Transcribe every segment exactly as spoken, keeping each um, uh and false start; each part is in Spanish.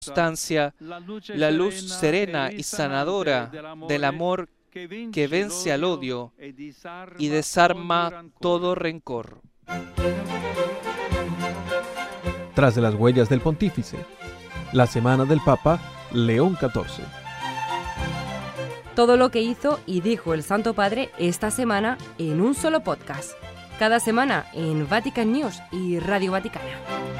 constancia, la luz serena y sanadora del amor que vence al odio y desarma todo rencor. Tras de las huellas del Pontífice, la semana del Papa León catorce. Todo lo que hizo y dijo el Santo Padre esta semana en un solo podcast. Cada semana en Vatican News y Radio Vaticana.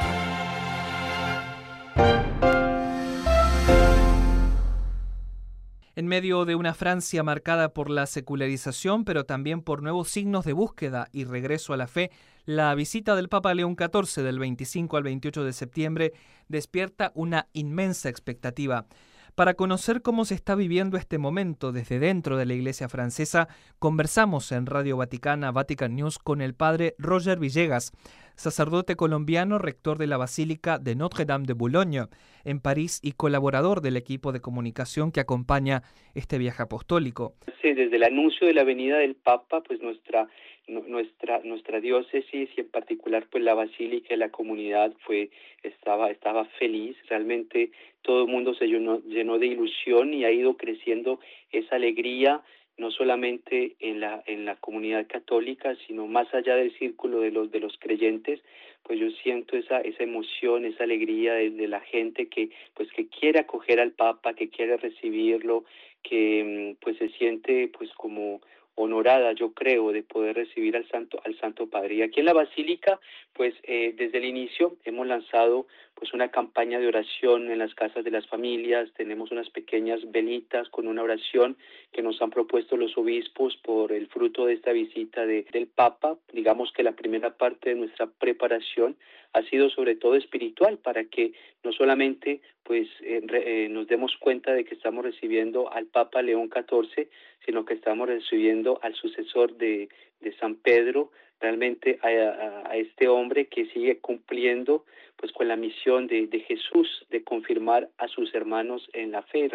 En medio de una Francia marcada por la secularización, pero también por nuevos signos de búsqueda y regreso a la fe, la visita del Papa León catorce del veinticinco al veintiocho de septiembre despierta una inmensa expectativa. Para conocer cómo se está viviendo este momento desde dentro de la Iglesia francesa, conversamos en Radio Vaticana, Vatican News, con el padre Roger Villegas, sacerdote colombiano, rector de la Basílica de Notre-Dame de Boulogne, en París, y colaborador del equipo de comunicación que acompaña este viaje apostólico. Sí, desde el anuncio de la venida del Papa, pues nuestra nuestra nuestra diócesis y en particular pues la Basílica y la comunidad fue estaba estaba feliz. Realmente todo el mundo se llenó, llenó de ilusión y ha ido creciendo esa alegría, no solamente en la en la comunidad católica, sino más allá del círculo de los de los creyentes. Pues yo siento esa esa emoción, esa alegría de, de la gente que pues que quiere acoger al Papa, que quiere recibirlo, que pues se siente pues como honorada, yo creo, de poder recibir al Santo al Santo Padre. Y aquí en la Basílica, pues eh, desde el inicio hemos lanzado pues una campaña de oración en las casas de las familias. Tenemos unas pequeñas velitas con una oración que nos han propuesto los obispos por el fruto de esta visita de, del Papa. Digamos que la primera parte de nuestra preparación ha sido sobre todo espiritual, para que no solamente pues eh, re, eh, nos demos cuenta de que estamos recibiendo al Papa León catorce, sino que estamos recibiendo al sucesor de, de San Pedro, realmente a, a, a este hombre que sigue cumpliendo pues con la misión de, de Jesús, de confirmar a sus hermanos en la fe.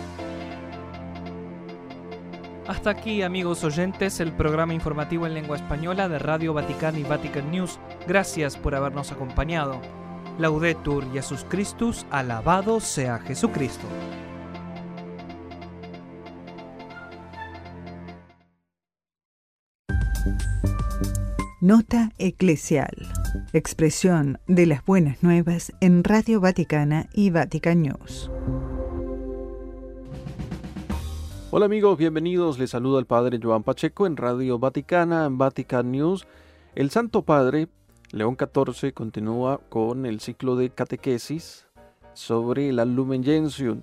Hasta aquí, amigos oyentes, el programa informativo en lengua española de Radio Vaticana y Vatican News. Gracias por habernos acompañado. Laudetur Jesus Christus, alabado sea Jesucristo. Nota eclesial. Expresión de las buenas nuevas en Radio Vaticana y Vatican News. Hola amigos, bienvenidos. Les saluda el Padre Joan Pacheco en Radio Vaticana, en Vatican News. El Santo Padre León catorce continúa con el ciclo de catequesis sobre la Lumen Gentium,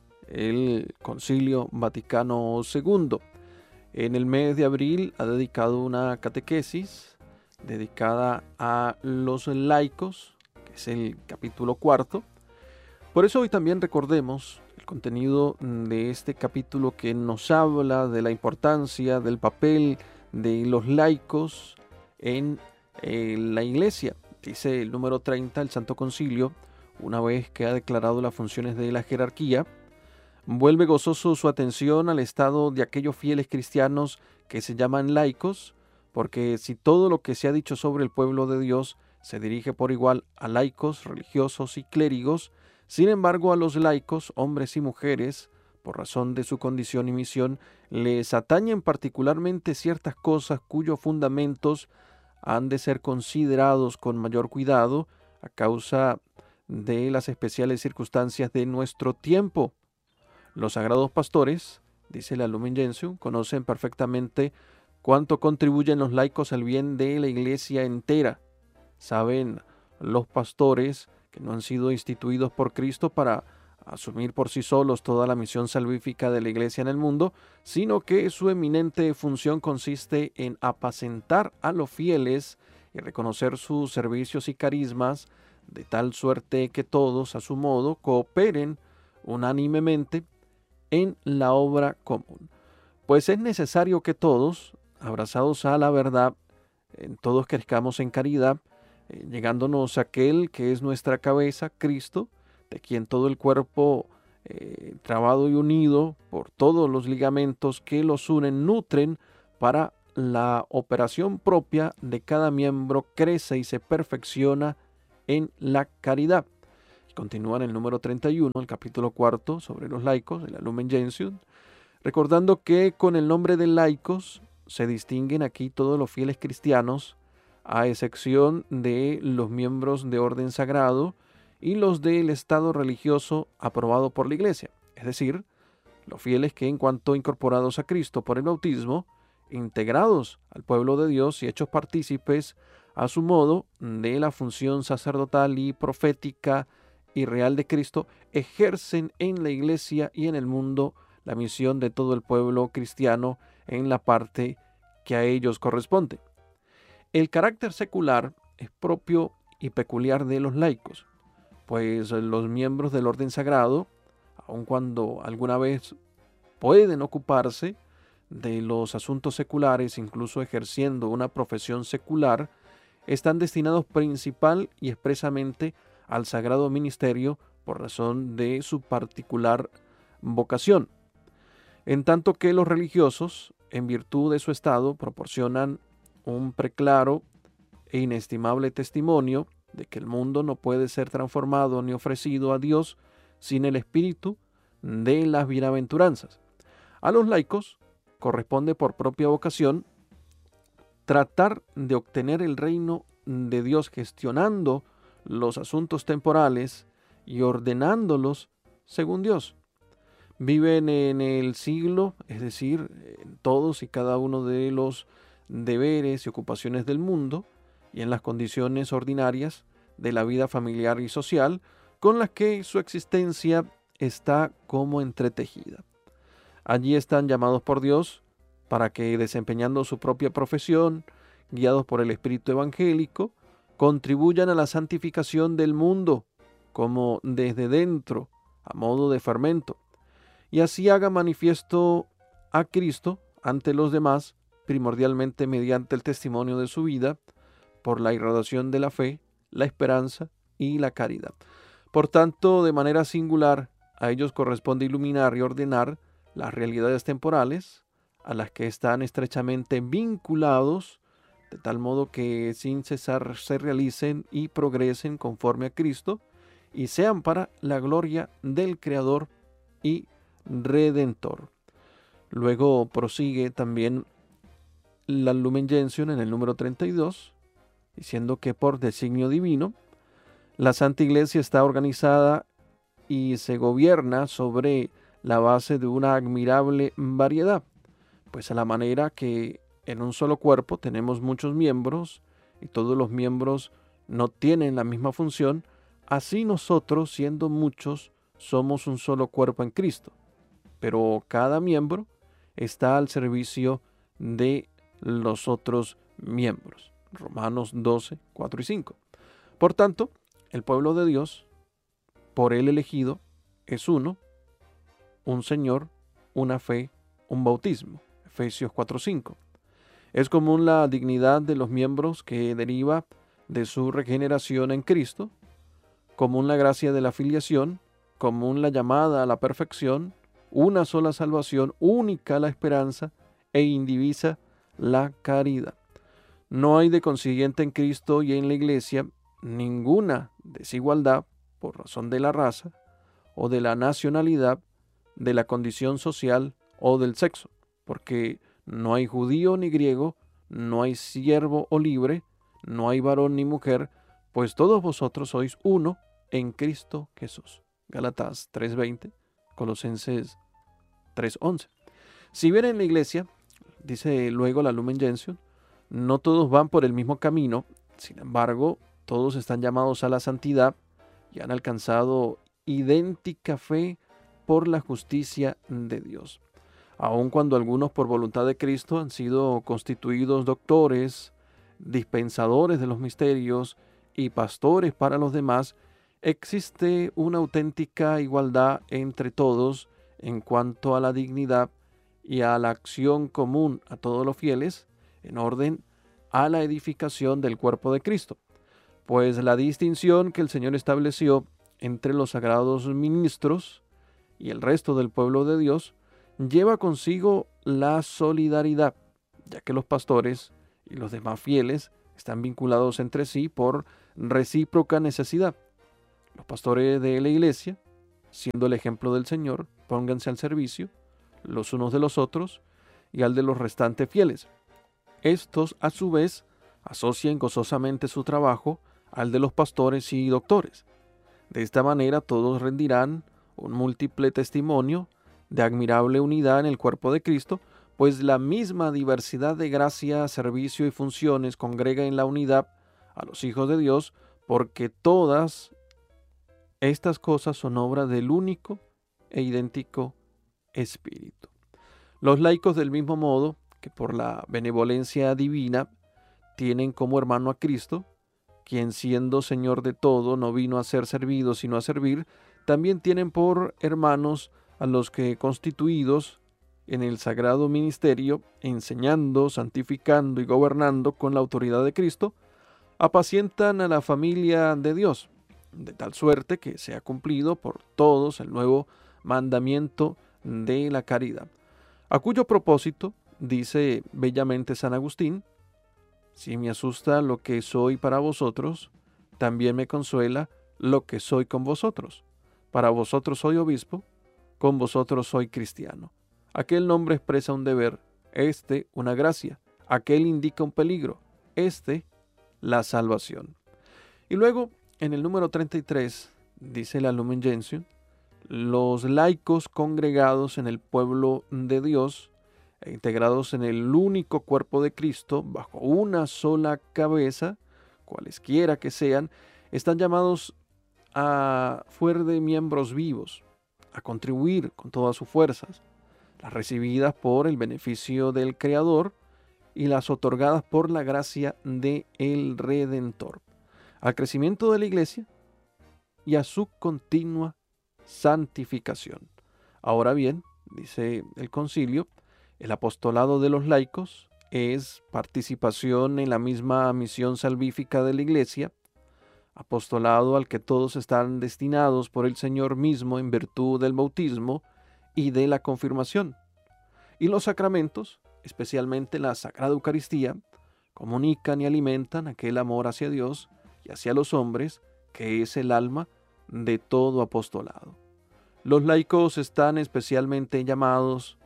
el Concilio Vaticano segundo. En el mes de abril ha dedicado una catequesis dedicada a los laicos, que es el capítulo cuarto. Por eso hoy también recordemos el contenido de este capítulo que nos habla de la importancia del papel de los laicos en eh, la Iglesia. Dice el número treinta, el Santo Concilio, una vez que ha declarado las funciones de la jerarquía, vuelve gozoso su atención al estado de aquellos fieles cristianos que se llaman laicos, porque si todo lo que se ha dicho sobre el pueblo de Dios se dirige por igual a laicos, religiosos y clérigos, sin embargo a los laicos, hombres y mujeres, por razón de su condición y misión, les atañen particularmente ciertas cosas cuyos fundamentos han de ser considerados con mayor cuidado a causa de las especiales circunstancias de nuestro tiempo. Los sagrados pastores, dice la Lumen Gentium, conocen perfectamente cuánto contribuyen los laicos al bien de la Iglesia entera. Saben los pastores que no han sido instituidos por Cristo para asumir por sí solos toda la misión salvífica de la Iglesia en el mundo, sino que su eminente función consiste en apacentar a los fieles y reconocer sus servicios y carismas, de tal suerte que todos, a su modo, cooperen unánimemente en la obra común. Pues es necesario que todos, abrazados a la verdad, en todos crezcamos en caridad, eh, llegándonos a aquel que es nuestra cabeza, Cristo, de quien todo el cuerpo, eh, trabado y unido por todos los ligamentos que los unen, nutren para la operación propia de cada miembro, crece y se perfecciona en la caridad. Continúa en el número treinta y uno, el capítulo cuarto, sobre los laicos, de la Lumen Gentium, recordando que con el nombre de laicos se distinguen aquí todos los fieles cristianos, a excepción de los miembros de orden sagrado y los del estado religioso aprobado por la Iglesia, es decir, los fieles que en cuanto incorporados a Cristo por el bautismo, integrados al pueblo de Dios y hechos partícipes a su modo de la función sacerdotal y profética y real de Cristo, ejercen en la Iglesia y en el mundo la misión de todo el pueblo cristiano en la parte que a ellos corresponde. El carácter secular es propio y peculiar de los laicos, pues los miembros del orden sagrado, aun cuando alguna vez pueden ocuparse de los asuntos seculares, incluso ejerciendo una profesión secular, están destinados principal y expresamente al sagrado ministerio por razón de su particular vocación. En tanto que los religiosos, en virtud de su estado, proporcionan un preclaro e inestimable testimonio de que el mundo no puede ser transformado ni ofrecido a Dios sin el espíritu de las bienaventuranzas. A los laicos corresponde por propia vocación tratar de obtener el reino de Dios gestionando los asuntos temporales y ordenándolos según Dios. Viven en el siglo, es decir, en todos y cada uno de los deberes y ocupaciones del mundo y en las condiciones ordinarias de la vida familiar y social con las que su existencia está como entretejida. Allí están llamados por Dios para que, desempeñando su propia profesión, guiados por el espíritu evangélico, contribuyan a la santificación del mundo como desde dentro, a modo de fermento, y así haga manifiesto a Cristo ante los demás, primordialmente mediante el testimonio de su vida, por la irradiación de la fe, la esperanza y la caridad. Por tanto, de manera singular, a ellos corresponde iluminar y ordenar las realidades temporales a las que están estrechamente vinculados, de tal modo que sin cesar se realicen y progresen conforme a Cristo y sean para la gloria del Creador y Redentor. Luego prosigue también la Lumen Gentium en el número treinta y dos, diciendo que por designio divino, la Santa Iglesia está organizada y se gobierna sobre la base de una admirable variedad, pues a la manera que en un solo cuerpo tenemos muchos miembros y todos los miembros no tienen la misma función, así nosotros, siendo muchos, somos un solo cuerpo en Cristo, pero cada miembro está al servicio de los otros miembros. Romanos doce, cuatro y cinco. Por tanto, el pueblo de Dios, por él elegido, es uno, un Señor, una fe, un bautismo. Efesios cuatro, cinco. Es común la dignidad de los miembros que deriva de su regeneración en Cristo, común la gracia de la filiación, común la llamada a la perfección, una sola salvación, única la esperanza e indivisa la caridad. No hay de consiguiente en Cristo y en la Iglesia ninguna desigualdad por razón de la raza o de la nacionalidad, de la condición social o del sexo, porque no hay judío ni griego, no hay siervo o libre, no hay varón ni mujer, pues todos vosotros sois uno en Cristo Jesús. Gálatas tres veinte, Colosenses tres once. Si bien en la Iglesia, dice luego la Lumen Gentium, no todos van por el mismo camino, sin embargo, todos están llamados a la santidad y han alcanzado idéntica fe por la justicia de Dios. Aun cuando algunos por voluntad de Cristo han sido constituidos doctores, dispensadores de los misterios y pastores para los demás, existe una auténtica igualdad entre todos en cuanto a la dignidad y a la acción común a todos los fieles en orden a la edificación del cuerpo de Cristo. Pues la distinción que el Señor estableció entre los sagrados ministros y el resto del pueblo de Dios lleva consigo la solidaridad, ya que los pastores y los demás fieles están vinculados entre sí por recíproca necesidad. Los pastores de la iglesia, siendo el ejemplo del Señor, pónganse al servicio los unos de los otros y al de los restantes fieles. Estos, a su vez, asocien gozosamente su trabajo al de los pastores y doctores. De esta manera todos rendirán un múltiple testimonio de admirable unidad en el cuerpo de Cristo, pues la misma diversidad de gracia, servicio y funciones congrega en la unidad a los hijos de Dios, porque todas estas cosas son obra del único e idéntico Espíritu. Los laicos, del mismo modo que por la benevolencia divina tienen como hermano a Cristo, quien siendo Señor de todo no vino a ser servido sino a servir, también tienen por hermanos a los que, constituidos en el sagrado ministerio, enseñando, santificando y gobernando con la autoridad de Cristo, apacientan a la familia de Dios, de tal suerte que sea cumplido por todos el nuevo mandamiento de la caridad, a cuyo propósito dice bellamente San Agustín: si me asusta lo que soy para vosotros, también me consuela lo que soy con vosotros. Para vosotros soy obispo, con vosotros soy cristiano. Aquel nombre expresa un deber, este una gracia. Aquel indica un peligro, este la salvación. Y luego, en el número treinta y tres, dice la Lumen Gentium: los laicos congregados en el pueblo de Dios e integrados en el único cuerpo de Cristo, bajo una sola cabeza, cualesquiera que sean, están llamados a fuer de miembros vivos, a contribuir con todas sus fuerzas, las recibidas por el beneficio del Creador y las otorgadas por la gracia del Redentor, al crecimiento de la Iglesia y a su continua santificación. Ahora bien, dice el concilio, el apostolado de los laicos es participación en la misma misión salvífica de la Iglesia, apostolado al que todos están destinados por el Señor mismo en virtud del bautismo y de la confirmación. Y los sacramentos, especialmente la Sagrada Eucaristía, comunican y alimentan aquel amor hacia Dios y hacia los hombres que es el alma de todo apostolado. Los laicos están especialmente llamados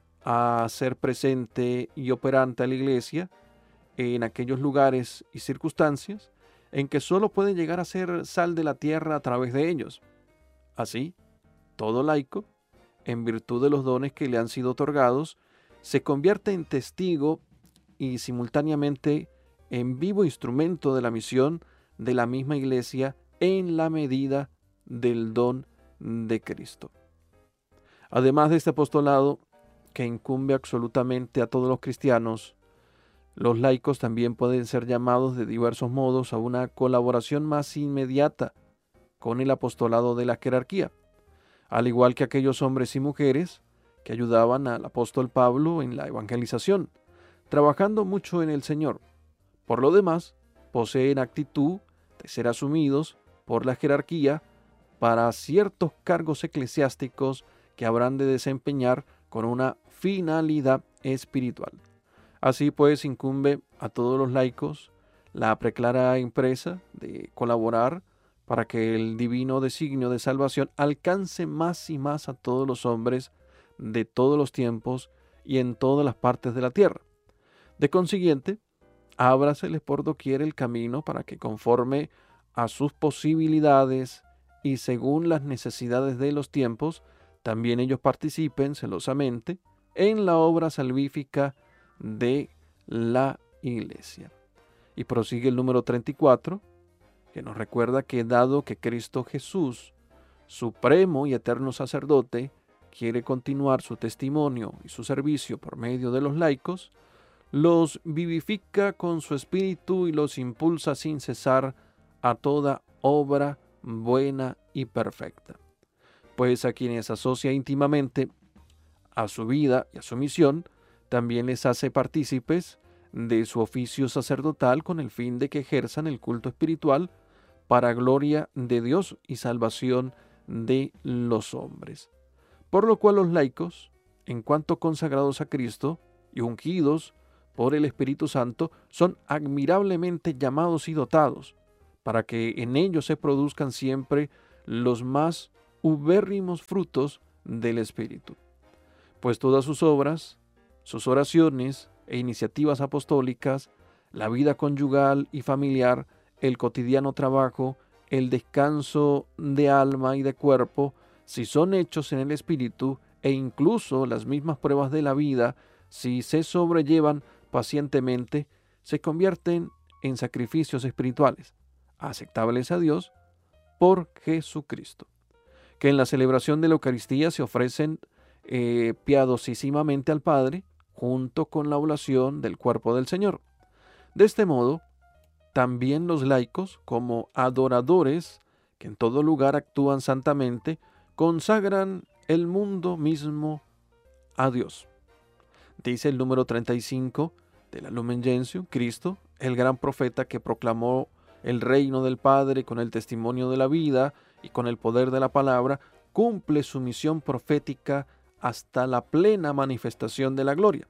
a ser presente y operante a la Iglesia en aquellos lugares y circunstancias en que sólo pueden llegar a ser sal de la tierra a través de ellos. Así, todo laico, en virtud de los dones que le han sido otorgados, se convierte en testigo y simultáneamente en vivo instrumento de la misión de la misma Iglesia en la medida del don de Cristo. Además de este apostolado, que incumbe absolutamente a todos los cristianos, los laicos también pueden ser llamados de diversos modos a una colaboración más inmediata con el apostolado de la jerarquía, al igual que aquellos hombres y mujeres que ayudaban al apóstol Pablo en la evangelización, trabajando mucho en el Señor. Por lo demás, poseen actitud de ser asumidos por la jerarquía para ciertos cargos eclesiásticos que habrán de desempeñar con una finalidad espiritual. Así pues, incumbe a todos los laicos la preclara empresa de colaborar para que el divino designio de salvación alcance más y más a todos los hombres de todos los tiempos y en todas las partes de la tierra. De consiguiente, ábraseles por doquier el camino para que, conforme a sus posibilidades y según las necesidades de los tiempos, también ellos participen celosamente en la obra salvífica de la Iglesia. Y prosigue el número treinta y cuatro, que nos recuerda que dado que Cristo Jesús, supremo y eterno sacerdote, quiere continuar su testimonio y su servicio por medio de los laicos, los vivifica con su espíritu y los impulsa sin cesar a toda obra buena y perfecta. Pues a quienes asocia íntimamente a su vida y a su misión, también les hace partícipes de su oficio sacerdotal con el fin de que ejerzan el culto espiritual para gloria de Dios y salvación de los hombres. Por lo cual los laicos, en cuanto consagrados a Cristo y ungidos por el Espíritu Santo, son admirablemente llamados y dotados para que en ellos se produzcan siempre los más ubérrimos frutos del Espíritu. Pues todas sus obras, sus oraciones e iniciativas apostólicas, la vida conyugal y familiar, el cotidiano trabajo, el descanso de alma y de cuerpo, si son hechos en el Espíritu, e incluso las mismas pruebas de la vida, si se sobrellevan pacientemente, se convierten en sacrificios espirituales, aceptables a Dios por Jesucristo, que en la celebración de la Eucaristía se ofrecen eh, piadosísimamente al Padre, junto con la oblación del cuerpo del Señor. De este modo, también los laicos, como adoradores, que en todo lugar actúan santamente, consagran el mundo mismo a Dios. Dice el número treinta y cinco de la Lumen Gentium: Cristo, el gran profeta que proclamó el reino del Padre con el testimonio de la vida y con el poder de la palabra, cumple su misión profética hasta la plena manifestación de la gloria,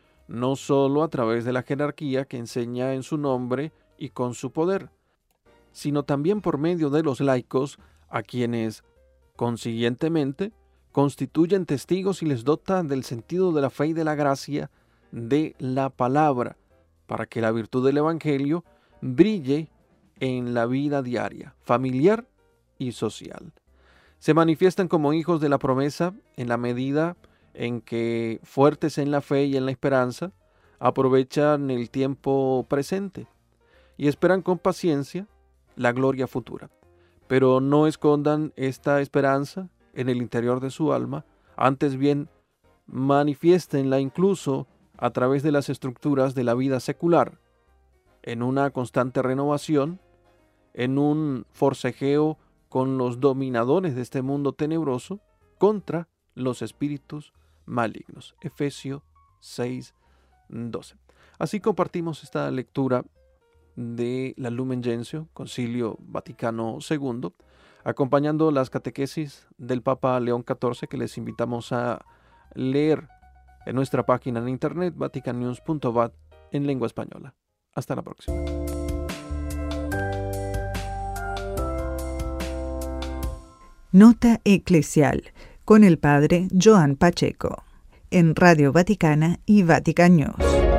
no sólo a través de la jerarquía que enseña en su nombre y con su poder, sino también por medio de los laicos, a quienes, consiguientemente, constituyen testigos y les dotan del sentido de la fe y de la gracia de la palabra, para que la virtud del Evangelio brille en la vida diaria, familiar y social. Se manifiestan como hijos de la promesa en la medida en que, fuertes en la fe y en la esperanza, aprovechan el tiempo presente y esperan con paciencia la gloria futura. Pero no escondan esta esperanza en el interior de su alma, antes bien manifiéstenla incluso a través de las estructuras de la vida secular, en una constante renovación, en un forcejeo con los dominadores de este mundo tenebroso contra los espíritus malignos. Efesios seis, doce. Así compartimos esta lectura de la Lumen Gentium, Concilio Vaticano segundo, acompañando las catequesis del Papa León catorce, que les invitamos a leer en nuestra página en internet vatican news punto v a t en lengua española. Hasta la próxima. Nota Eclesial con el Padre Joan Pacheco en Radio Vaticana y Vatican News.